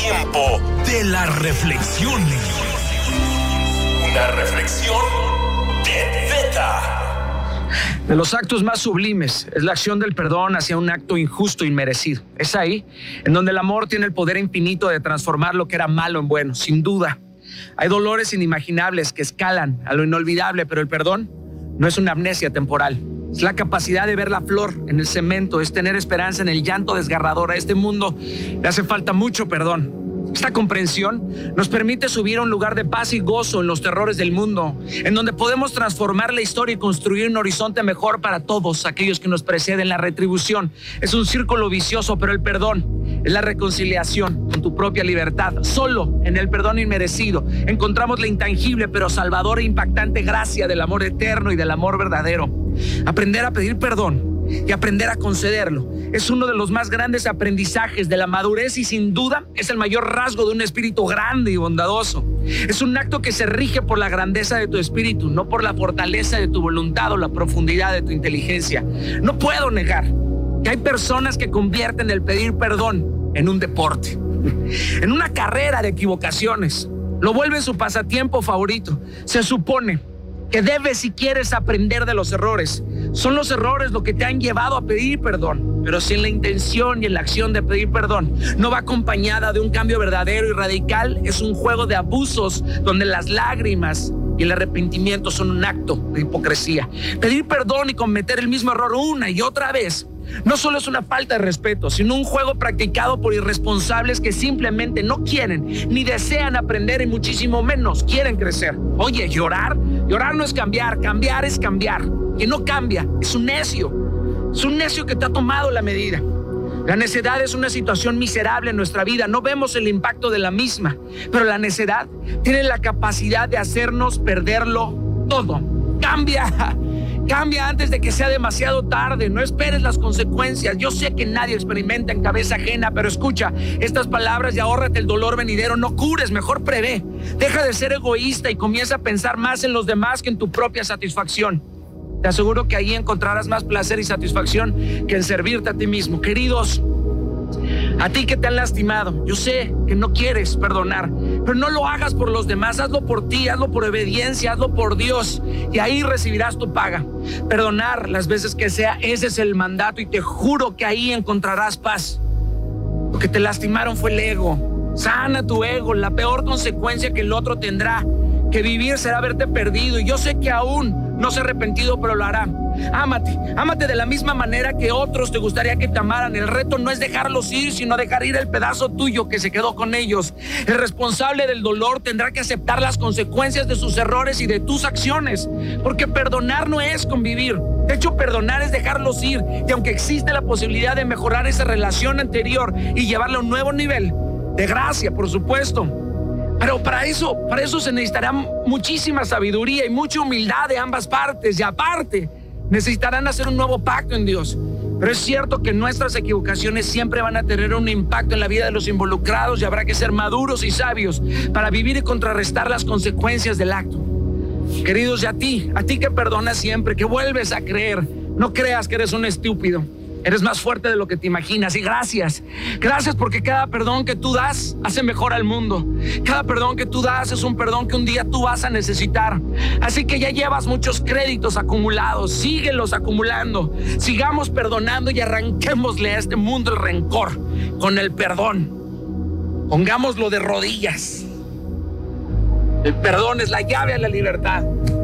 tiempo de la reflexión. Una reflexión de Beta. De los actos más sublimes es la acción del perdón hacia un acto injusto e inmerecido. Es ahí en donde el amor tiene el poder infinito de transformar lo que era malo en bueno, sin duda. Hay dolores inimaginables que escalan a lo inolvidable, pero el perdón no es una amnesia temporal. Es la capacidad de ver la flor en el cemento, es tener esperanza en el llanto desgarrador. A este mundo le hace falta mucho perdón. Esta comprensión nos permite subir a un lugar de paz y gozo en los terrores del mundo, en donde podemos transformar la historia y construir un horizonte mejor para todos aquellos que nos preceden. La retribución es un círculo vicioso, pero el perdón es la reconciliación con tu propia libertad. Solo en el perdón inmerecido encontramos la intangible pero salvadora e impactante gracia del amor eterno y del amor verdadero. Aprender a pedir perdón y aprender a concederlo es uno de los más grandes aprendizajes de la madurez y sin duda es el mayor rasgo de un espíritu grande y bondadoso. Es un acto que se rige por la grandeza de tu espíritu, no por la fortaleza de tu voluntad o la profundidad de tu inteligencia. No puedo negar que hay personas que convierten el pedir perdón en un deporte, en una carrera de equivocaciones. Lo vuelven su pasatiempo favorito. Se supone que debes, si quieres, aprender de los errores. Son los errores lo que te han llevado a pedir perdón, pero si en la intención y en la acción de pedir perdón no va acompañada de un cambio verdadero y radical, es un juego de abusos donde las lágrimas y el arrepentimiento son un acto de hipocresía. Pedir perdón y cometer el mismo error una y otra vez no solo es una falta de respeto, sino un juego practicado por irresponsables que simplemente no quieren ni desean aprender y muchísimo menos quieren crecer. Oye, llorar no es cambiar, cambiar es cambiar. Quien no cambia es un necio que te ha tomado la medida. La necedad es una situación miserable en nuestra vida, no vemos el impacto de la misma, pero la necedad tiene la capacidad de hacernos perderlo todo. Cambia antes de que sea demasiado tarde. No esperes las consecuencias. Yo sé que nadie experimenta en cabeza ajena, pero escucha estas palabras y ahórrate el dolor venidero. No cures, mejor prevé. Deja de ser egoísta y comienza a pensar más en los demás que en tu propia satisfacción. Te aseguro que ahí encontrarás más placer y satisfacción que en servirte a ti mismo. Queridos, a ti que te han lastimado, yo sé que no quieres perdonar, pero no lo hagas por los demás, hazlo por ti, hazlo por obediencia, hazlo por Dios y ahí recibirás tu paga. Perdonar las veces que sea, ese es el mandato y te juro que ahí encontrarás paz. Lo que te lastimaron fue el ego. Sana tu ego, la peor consecuencia que el otro tendrá que vivir será haberte perdido y yo sé que aún no se ha arrepentido, pero lo hará. Ámate de la misma manera que otros te gustaría que te amaran. El reto no es dejarlos ir, sino dejar ir el pedazo tuyo que se quedó con ellos. El responsable del dolor tendrá que aceptar las consecuencias de sus errores y de tus acciones, porque perdonar no es convivir. De hecho, perdonar es dejarlos ir, y aunque existe la posibilidad de mejorar esa relación anterior y llevarla a un nuevo nivel de gracia, por supuesto, pero para eso se necesitará muchísima sabiduría y mucha humildad de ambas partes, y aparte necesitarán hacer un nuevo pacto en Dios. Pero es cierto que nuestras equivocaciones siempre van a tener un impacto en la vida de los involucrados y habrá que ser maduros y sabios para vivir y contrarrestar las consecuencias del acto. Queridos, y a ti que perdonas siempre, que vuelves a creer, no creas que eres un estúpido. Eres más fuerte de lo que te imaginas y gracias porque cada perdón que tú das hace mejor al mundo. Cada perdón que tú das es un perdón que un día tú vas a necesitar. Así que ya llevas muchos créditos acumulados, síguelos acumulando. Sigamos perdonando y arranquémosle a este mundo el rencor con el perdón. Pongámoslo de rodillas. El perdón es la llave a la libertad.